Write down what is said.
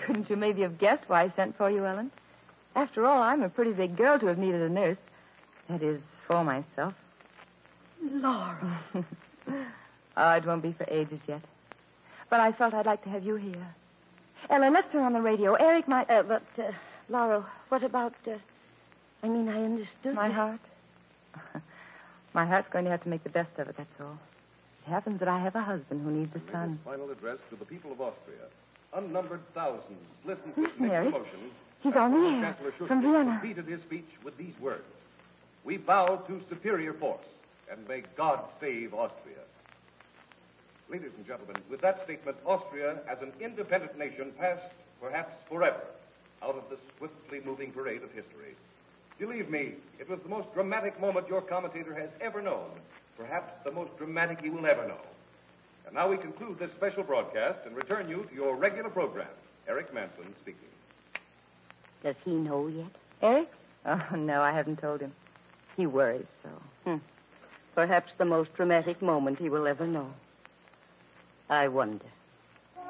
Couldn't you maybe have guessed why I sent for you, Ellen? After all, I'm a pretty big girl to have needed a nurse. That is, for myself. Laura. Oh, it won't be for ages yet. But I felt I'd like to have you here. Ellen, let's turn on the radio. Eric might... Laura, what about... I understood. My heart? My heart's going to have to make the best of it, that's all. It happens that I have a husband who needs a son. His final address to the people of Austria. Unnumbered thousands listen to his Eric. promotion. He's on the air. Chancellor From Schuster Vienna. completed his speech with these words. We bow to superior force, and may God save Austria. Ladies and gentlemen, with that statement, Austria, as an independent nation, passed, perhaps forever, out of the swiftly moving parade of history. Believe me, it was the most dramatic moment your commentator has ever known, perhaps the most dramatic he will ever know. And now we conclude this special broadcast and return you to your regular program. Eric Manson speaking. Does he know yet? Eric? Oh, no, I haven't told him. He worries so. Perhaps the most dramatic moment he will ever know. I wonder.